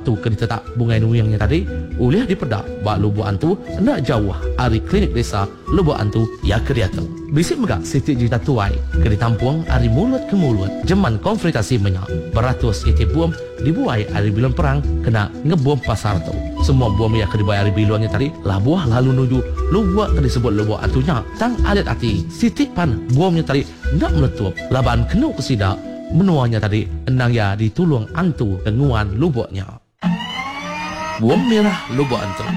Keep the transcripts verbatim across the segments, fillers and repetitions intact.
tu kena tetap bungai nuyangnya tadi uliah dipedak bak Lubuk Antu nak jauh ari klinik desa Lubuk Antu ya keria tu. Bisik megak siti juta tuai ke ditampung ari mulut ke mulut jeman konfrontasi menyak beratus iti bom dibuai ari bilon perang kena ngebom pasar tu. Semua bom yang kedibuai ari bilonnya tadi lah buah lalu nuju Lubuk tadi sebut Lubuk Antunya tang alit hati siti pan bomnya tadi nak meletup laban kenu kesidak menuanya tadi endang ya ditulung Antu denguan Lubuknya. Bom merah Lubuk Antu.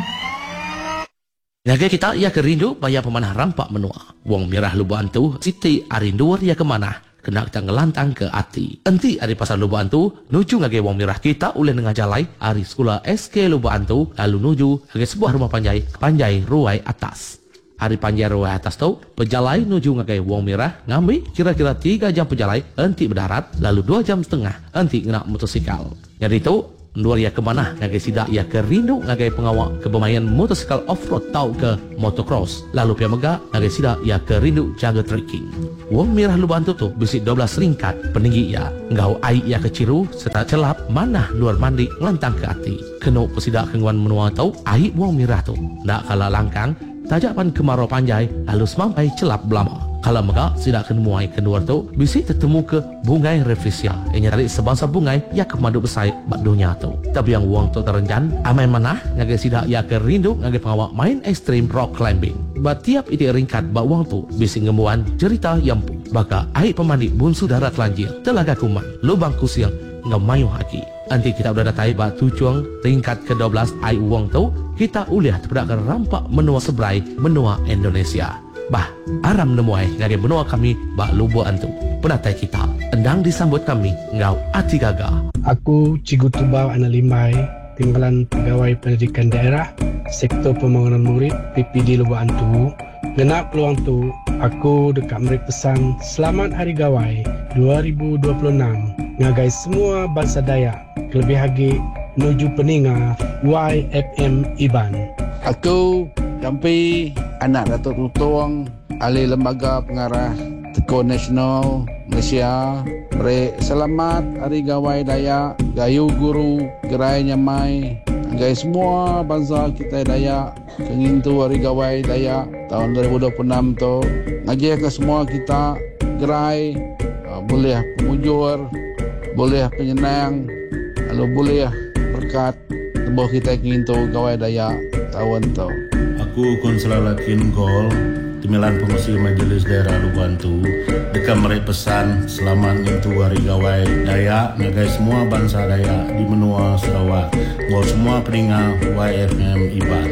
Naga kita ia kerindu bayar pemanah rampak menua. Wong merah Lubuk Antu siti arinduar ia kemana kena kita ngelantang ke hati. Enti ari pasar Lubuk Antu nuju ngage wong merah kita uleh nengah jalai ari sekolah S K Lubuk Antu lalu nuju ngage sebuah rumah panjai panjai ruai atas. Hari panjai ruai atas tu, pejalai nuju ngagai wong merah ngambil kira-kira tiga jam pejalai enti berdarat, lalu dua jam setengah enti ngenak motosikal. Jadi itu, luar ia kemana ngagai sidak ia kerindu ngagai pengawak ke bermain motosikal off-road tau ke motocross. Lalu pia megak ngagai sidak ia kerindu jaga trekking. Wong merah Lubuk Antu tu bisi dua belas ringkat peninggi ia. Ngau air ia keciru serta celap mana luar mandi ngelantang ke hati. Kena pesidak kenguan menua tau air wong merah tu. Nak kalah langkang tajapan kemarau panjai lalu semampai celap belama. Kalau megak sidak kenemuai keluar tu bisi tertemu ke bungai reflesia. Ianya tadi sebangsa bungai ia kemadu besai bak dunia tu. Tapi yang uang tu terenjan amai manah ngagai sidak ia kerindu ngagai pengawak main ekstrim rock climbing. Bat tiap iti ringkat bak uang tu bisi ngemuan cerita yampu. Baka air pemandi bunsu darat lanjir telaga kuman lubang kusiang ngemayu haki. Nanti kita udah datai bak tujuan tingkat ke dua belas ai uang tu kita uliah terpedakkan rampak menua seberai menua Indonesia. Bah, aram nemuai ngagai menua kami bak Lubuk Antu. Penatai kita endang disambut kami ngau ati gaga. Aku Cigu Tubau Ana Limbai, Timbalan Pegawai Pendidikan Daerah, Sektor Pembangunan Murid P P D Lubuk Antu. Genap peluang tu, aku dekat mereka pesan selamat Hari Gawai dua ribu dua puluh enam ngagai semua bangsa Dayak kelebih lagi menuju peninga Y F M Iban. Aku Jampi anak Datuk Tutuang ahli lembaga pengarah Tekun Nasional Malaysia. Mereka selamat Hari Gawai Dayak, gayu guru gerai nyamai ngagai semua bangsa kita Dayak kengintu Hari Gawai Dayak tahun dua ribu dua puluh enam tu ngaji ke semua kita gerai uh, boleh pemujur, boleh penyenang, lalu boleh berkat tembuh kita kengintu Gawai Dayak tahun tu. Aku Konselor Lakin Gol Timilan Pengusi Majelis Daerah Lubuk Antu dekat mereka pesan selamat untuk Hari Gawai Dayak ngagai semua bangsa Dayak di menua Sarawak ngau semua peningat Y F M Iban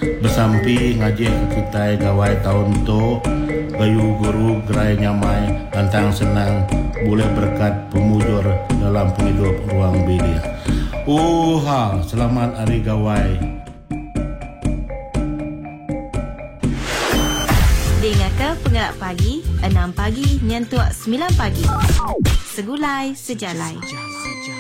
bersampi ngaji ke kita gawai tahun tu gayu guru gerai nyamai lantang senang boleh berkat pemujur dalam penghidup ruang bilik. Uha, selamat Hari Gawai. Dengarkan Penggerak Pagi enam pagi nyentuh sembilan pagi. Segulai sejalai.